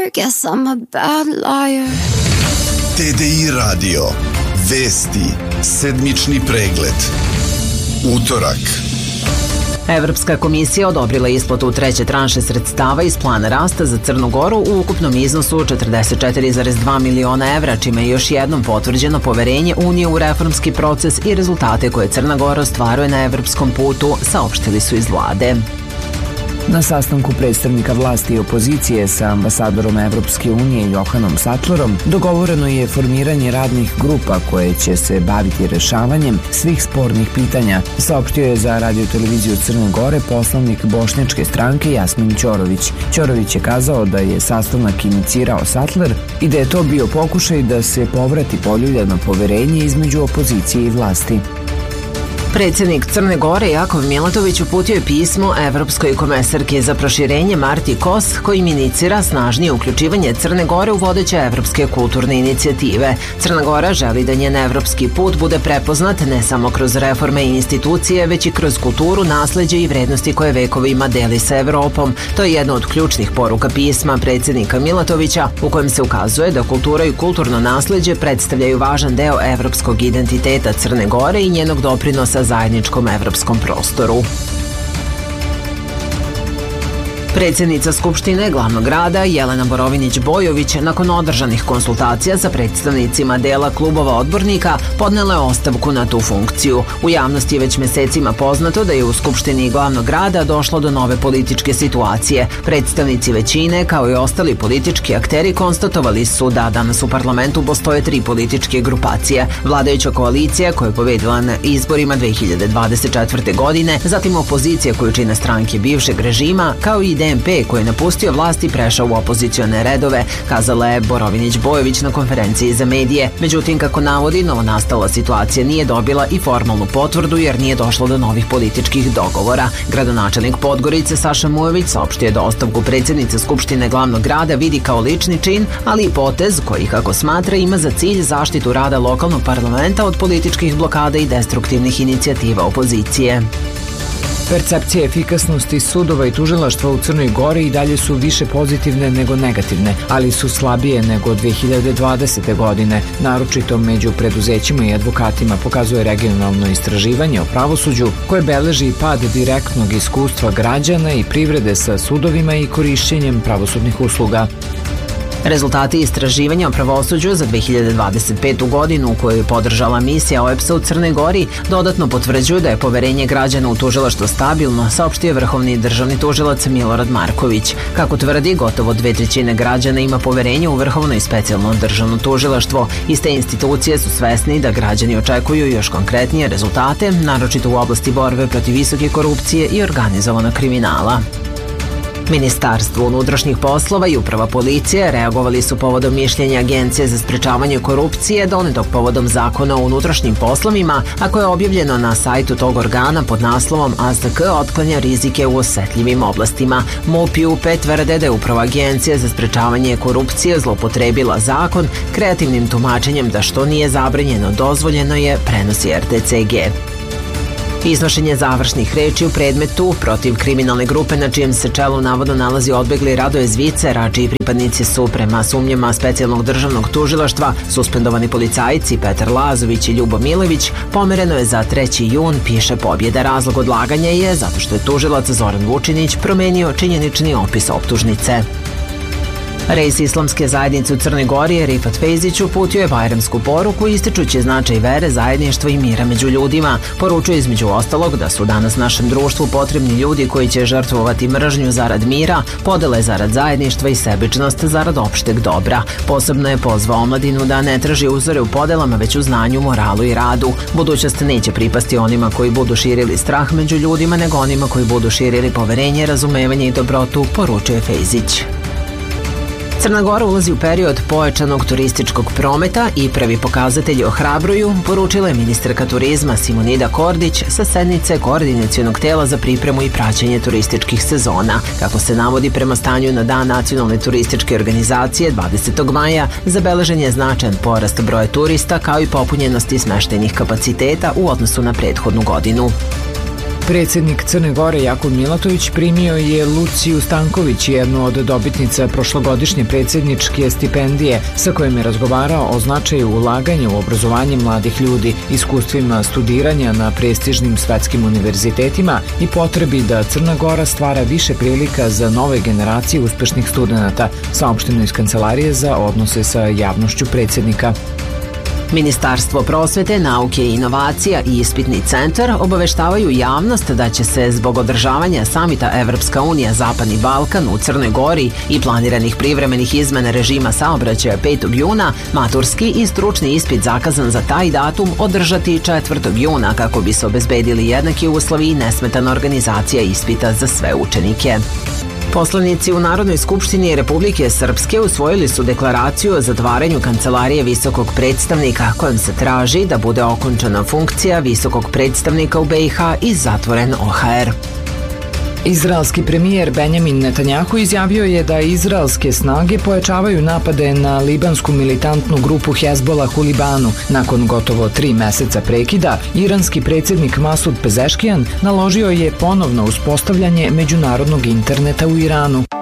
guess I'm a bad liar. TDI radio. Vesti. Sedmični pregled. Utorak. Evropska komisija odobrila isplatu treće tranše sredstava iz plana rasta za Crnu Goru u ukupnom iznosu 44,2 miliona evra, čime je još jednom potvrđeno poverenje Unije u reformski proces i rezultate koje Crna Gora ostvaruje na evropskom putu, saopštili su iz vlade. Na sastanku predstavnika vlasti i opozicije sa ambasadorom Evropske unije Johanom Sattlerom dogovoreno je formiranje radnih grupa koje će se baviti rešavanjem svih spornih pitanja, saopštio je za radio-televiziju Crne Gore poslanik bošnjačke stranke Jasmin Ćorović. Ćorović je kazao da je sastanak inicirao Sattler i da je to bio pokušaj da se povrati poljuljano poverenje između opozicije i vlasti. Predsjednik Crne Gore Jakov Milatović uputio je pismo Evropskoj komesarki za proširenje Marti Kos, kojim inicira snažnije uključivanje Crne Gore u vodeće evropske kulturne inicijative. Crna Gora želi da njen evropski put bude prepoznat ne samo kroz reforme i institucije, već i kroz kulturu, nasleđe i vrednosti koje vekovima deli sa Evropom. To je jedna od ključnih poruka pisma predsjednika Milatovića, u kojem se ukazuje da kultura i kulturno nasleđe predstavljaju važan deo evropskog identiteta Crne Gore i njenog doprinosa zajedničkom evropskom prostoru. Predsjednica Skupštine glavnog grada Jelena Borovinić-Bojović nakon održanih konsultacija sa predstavnicima dela klubova odbornika podnela je ostavku na tu funkciju. U javnosti je već mesecima poznato da je u Skupštini glavnog grada došlo do nove političke situacije. Predstavnici većine, kao i ostali politički akteri, konstatovali su da danas u parlamentu postoje 3 političke grupacije. Vladajuća koalicija koja je pobedila na izborima 2024. godine, zatim opozicija koju čine stranke bivšeg režima, kao i DNP koji je napustio vlast i prešao u opozicione redove, kazala je Borovinić-Bojović na konferenciji za medije. Međutim, kako navodi, novonastala situacija nije dobila i formalnu potvrdu jer nije došlo do novih političkih dogovora. Gradonačelnik Podgorice Saša Mujović saopštio je da ostavku predsjednice Skupštine glavnog grada vidi kao lični čin, ali i potez koji, kako smatra, ima za cilj zaštitu rada lokalnog parlamenta od političkih blokada i destruktivnih inicijativa opozicije. Percepcije efikasnosti sudova i tužilaštva u Crnoj Gori i dalje su više pozitivne nego negativne, ali su slabije nego 2020. godine, naročito među preduzećima i advokatima, pokazuje regionalno istraživanje o pravosuđu koje beleži pad direktnog iskustva građana i privrede sa sudovima i korišćenjem pravosudnih usluga. Rezultati istraživanja o pravosuđu za 2025. godinu, koju je podržala misija OEBS-a u Crnoj Gori, dodatno potvrđuju da je poverenje građana u tužilaštvo stabilno, saopštio vrhovni državni tužilac Milorad Marković. Kako tvrdi, gotovo 2/3 građana ima poverenje u vrhovno i specijalno državno tužilaštvo. Iste institucije su svesni da građani očekuju još konkretnije rezultate, naročito u oblasti borbe protiv visoke korupcije i organizovanog kriminala. Ministarstvo unutrašnjih poslova i uprava policije reagovali su povodom mišljenja Agencije za sprečavanje korupcije donetog povodom Zakona o unutrašnjim poslovima, a koje je objavljeno na sajtu tog organa pod naslovom ASTK otklanja rizike u osetljivim oblastima. MUP i UP tvrde da je uprava Agencije za sprečavanje korupcije zloupotrebila zakon kreativnim tumačenjem da što nije zabranjeno dozvoljeno je, prenosi RTCG. Iznošenje završnih reči u predmetu protiv kriminalne grupe na čijem se čelu navodno nalazi odbegli Radoje Zvicer, a čiji pripadnici su prema sumnjama specijalnog državnog tužilaštva suspendovani policajci Petar Lazović i Ljubo Milević, pomereno je za 3. jun, piše Pobjeda. Razlog odlaganja je zato što je tužilac Zoran Vučinić promenio činjenični opis optužnice. Rejs islamske zajednice u Crnoj Gori Rifat Fejzić uputio je bajramsku poruku ističući značaj vere, zajedništva i mira među ljudima. Poručuje između ostalog da su danas našem društvu potrebni ljudi koji će žrtvovati mržnju zarad mira, podele zarad zajedništva i sebičnost zarad opšteg dobra. Posebno je pozvao omladinu da ne traži uzore u podelama, već u znanju, moralu i radu. Budućnost neće pripasti onima koji budu širili strah među ljudima, nego onima koji budu širili poverenje, razumevanje i dobrotu, poručuje Fejzić. Crna Gora ulazi u period pojačanog turističkog prometa i prvi pokazatelji ohrabruju, poručila je ministarka turizma Simonida Kordić sa sednice Koordinacionog tela za pripremu i praćenje turističkih sezona. Kako se navodi, prema stanju na dan Nacionalne turističke organizacije 20. maja zabeležen je značajan porast broja turista kao i popunjenosti smeštajnih kapaciteta u odnosu na prethodnu godinu. Predsjednik Crne Gore Jakov Milatović primio je Luciju Stanković, jednu od dobitnica prošlogodišnje predsjedničke stipendije, sa kojom je razgovarao o značaju ulaganja u obrazovanje mladih ljudi, iskustvima studiranja na prestižnim svetskim univerzitetima i potrebi da Crna Gora stvara više prilika za nove generacije uspešnih studenata, saopšteno iz Kancelarije za odnose sa javnošću predsjednika. Ministarstvo prosvete, nauke i inovacija i Ispitni centar obaveštavaju javnost da će se zbog održavanja samita Evropska unija Zapadni Balkan u Crnoj Gori i planiranih privremenih izmena režima saobraćaja 5. juna maturski i stručni ispit zakazan za taj datum održati 4. juna kako bi se obezbedili jednaki uslovi i nesmetana organizacija ispita za sve učenike. Poslanici u Narodnoj skupštini Republike Srpske usvojili su deklaraciju o zatvaranju Kancelarije visokog predstavnika, kojom se traži da bude okončana funkcija visokog predstavnika u BiH i zatvoren OHR. Izraelski premijer Benjamin Netanjahu izjavio je da izraelske snage pojačavaju napade na libansku militantnu grupu Hezbolah u Libanu. Nakon gotovo 3 meseca prekida, iranski predsjednik Masud Pezeškijan naložio je ponovno uspostavljanje međunarodnog interneta u Iranu.